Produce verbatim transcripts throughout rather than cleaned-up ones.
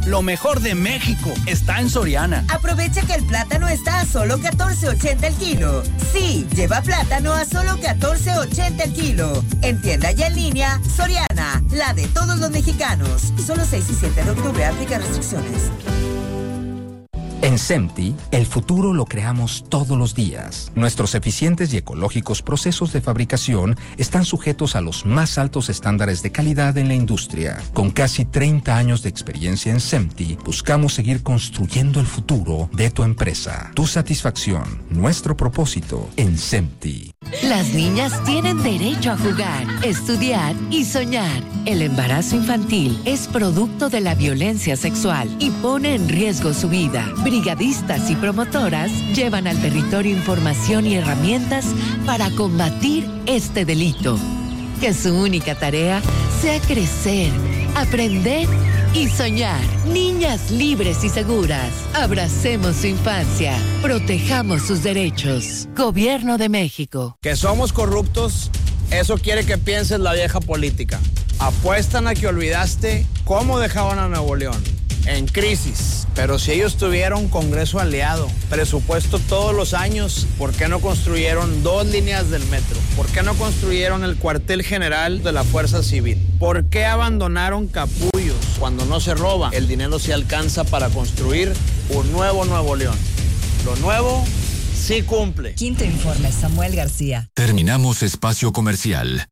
Lo mejor de México está en Soriana. Aprovecha que el plátano está a solo catorce ochenta el kilo. Sí, lleva plátano a solo catorce ochenta el kilo. En tienda y en línea, Soriana, la de todos los mexicanos. Solo seis y siete de octubre, aplica restricciones. En SEMTI, el futuro lo creamos todos los días. Nuestros eficientes y ecológicos procesos de fabricación están sujetos a los más altos estándares de calidad en la industria. Con casi treinta años de experiencia en SEMTI, buscamos seguir construyendo el futuro de tu empresa. Tu satisfacción, nuestro propósito en SEMTI. Las niñas tienen derecho a jugar, estudiar y soñar. El embarazo infantil es producto de la violencia sexual y pone en riesgo su vida. Brigadistas y promotoras llevan al territorio información y herramientas para combatir este delito. Que su única tarea sea crecer, aprender y soñar. Niñas libres y seguras. Abracemos su infancia. Protejamos sus derechos. Gobierno de México. Que somos corruptos, eso quiere que pienses la vieja política. Apuestan a que olvidaste cómo dejaban a Nuevo León. En crisis, pero si ellos tuvieron Congreso aliado, presupuesto todos los años, ¿por qué no construyeron dos líneas del metro? ¿Por qué no construyeron el cuartel general de la Fuerza Civil? ¿Por qué abandonaron capullos cuando no se roba? El dinero se alcanza para construir un nuevo Nuevo León. Lo nuevo sí cumple. Quinto informe, Samuel García. Terminamos espacio comercial.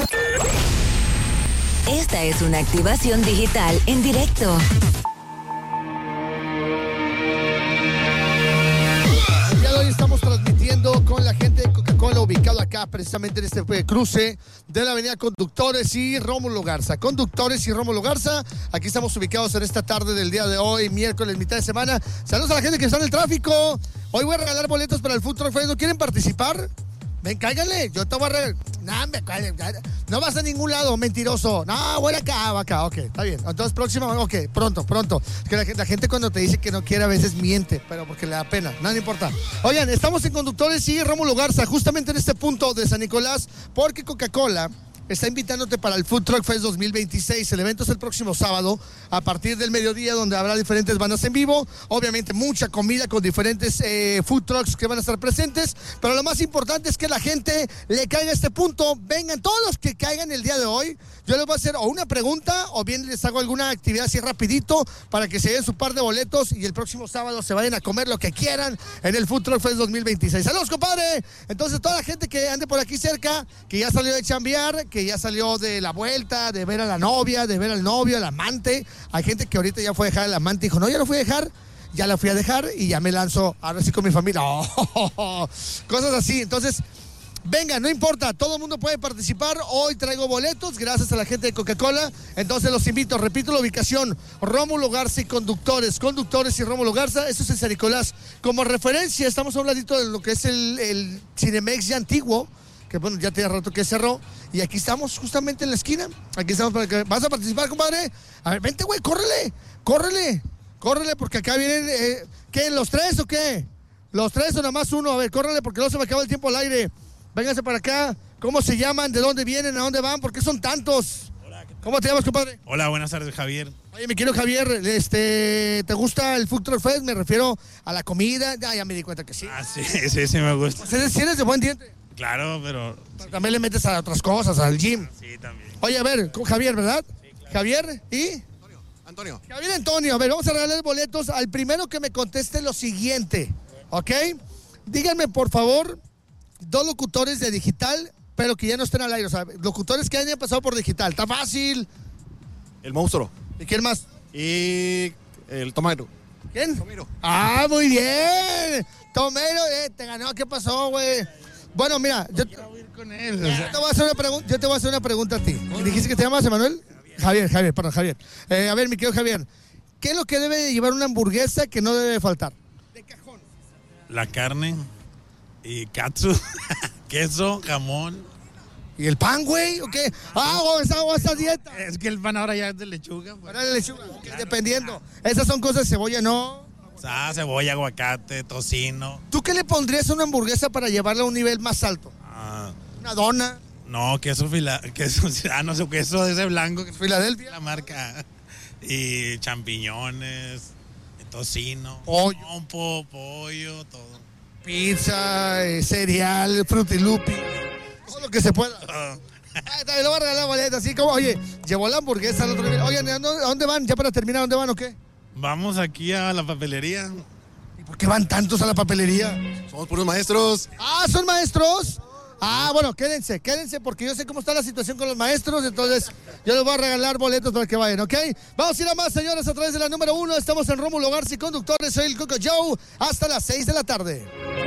Esta es una activación digital en directo. Hoy estamos transmitiendo con la gente de Coca-Cola ubicado acá precisamente en este cruce de la avenida Conductores y Rómulo Garza. Conductores y Rómulo Garza, aquí estamos ubicados en esta tarde del día de hoy, miércoles, mitad de semana. Saludos a la gente que está en el tráfico. Hoy voy a regalar boletos para el Food Truck Fest. ¿No quieren participar? Ven, cáiganle, yo te voy a regalar. No, me, no vas a ningún lado, mentiroso. No, voy acá, voy acá, ok, está bien. Entonces, próxima, ok, pronto, pronto. Es que la, la gente cuando te dice que no quiere a veces miente, pero porque le da pena, no, no importa. Oigan, estamos en Conductores y Rómulo Garza, justamente en este punto de San Nicolás, porque Coca-Cola está invitándote para el Food Truck Fest dos mil veintiséis. El evento es el próximo sábado a partir del mediodía, donde habrá diferentes bandas en vivo, obviamente mucha comida con diferentes eh, food trucks que van a estar presentes, pero lo más importante es que la gente le caiga a este punto. Vengan todos los que caigan el día de hoy. Yo les voy a hacer o una pregunta o bien les hago alguna actividad así rapidito para que se den su par de boletos y el próximo sábado se vayan a comer lo que quieran en el Food Truck Fest dos mil veintiséis. ¡Saludos, compadre! Entonces, toda la gente que ande por aquí cerca, que ya salió de chambear, que ya salió de la vuelta, de ver a la novia, de ver al novio, al amante. Hay gente que ahorita ya fue a dejar al amante y dijo, no, ya lo fui a dejar, ya la fui a dejar y ya me lanzo ahora sí con mi familia. Oh, cosas así. Entonces, venga, no importa, todo el mundo puede participar. Hoy traigo boletos gracias a la gente de Coca-Cola. Entonces los invito, repito la ubicación, Rómulo Garza y Conductores, Conductores y Rómulo Garza, eso es en San Nicolás. Como referencia, estamos hablando de lo que es el, el Cinemex ya antiguo, que bueno, ya tiene rato que cerró, y aquí estamos justamente en la esquina. Aquí estamos para que... ¿Vas a participar, compadre? A ver, vente, güey, córrele, córrele, córrele, porque acá vienen, eh, ¿qué, los tres o qué? Los tres o nada más uno, a ver, córrele, porque no se me acaba el tiempo al aire. Vénganse para acá, ¿cómo se llaman? ¿De dónde vienen? ¿A dónde van? ¿Por qué son tantos? Hola, ¿cómo te llamas, compadre? Hola, buenas tardes, Javier. Oye, mi querido Javier, este, ¿te gusta el Food Truck Fest? Me refiero a la comida. Ya, ya me di cuenta que sí. Ah, sí, sí, sí me gusta. Pues eres, eres de buen diente. Claro, pero... pero también le metes a otras cosas, al gym. Sí, también. Oye, a ver, Javier, ¿verdad? Sí, claro. Javier y... Antonio. Antonio. Javier Antonio, a ver, vamos a regalar boletos al primero que me conteste lo siguiente, ¿ok? Díganme, por favor, dos locutores de digital, pero que ya no estén al aire. O sea, locutores que hayan pasado por digital. Está fácil. El monstruo. ¿Y quién más? Y el Tomero. ¿Quién? Tomero. Ah, muy bien. Tomero, eh, te ganó. ¿Qué pasó, güey? Bueno, mira, yo, Quiero ir con él. O yo sea. te voy a hacer una pregunta. Yo te voy a hacer una pregunta a ti. ¿Dijiste que te llamas Emanuel? Javier, Javier, perdón, Javier. Eh, a ver, mi querido Javier, ¿qué es lo que debe de llevar una hamburguesa que no debe faltar? De cajón. La carne y katsu, queso, jamón. ¿Y el pan, güey? ¿O qué? Ah, o esa, o esa dieta. Es que el pan ahora ya es de lechuga. Pues. Ahora de lechuga, ok, dependiendo. Esas son cosas, cebolla, no. Ah, cebolla, aguacate, tocino. ¿Tú qué le pondrías a una hamburguesa para llevarla a un nivel más alto? Ah, ¿Una dona? no, queso fila, queso, ah, no sé, queso de ese blanco. ¿Filadelfia? La marca. y champiñones, tocino, Pollo. trompo, pollo, todo. Pizza, eh, cereal, frutilupi, todo lo que se pueda. todo. Ahí está, y le voy a regalar boletas, así como, oye, llevó la hamburguesa al otro nivel. Oye, ¿a dónde, a dónde van? Ya para terminar, ¿a dónde van o qué? Vamos aquí a la papelería. ¿Y por qué van tantos a la papelería? Somos puros maestros. Ah, ¿son maestros? Ah, bueno, quédense, quédense porque yo sé cómo está la situación con los maestros, entonces yo les voy a regalar boletos para que vayan, ¿ok? Vamos a ir a más, señores, a través de la número uno. Estamos en Rómulo Garza y Conductores. Soy el Coco Joe. Hasta las seis de la tarde.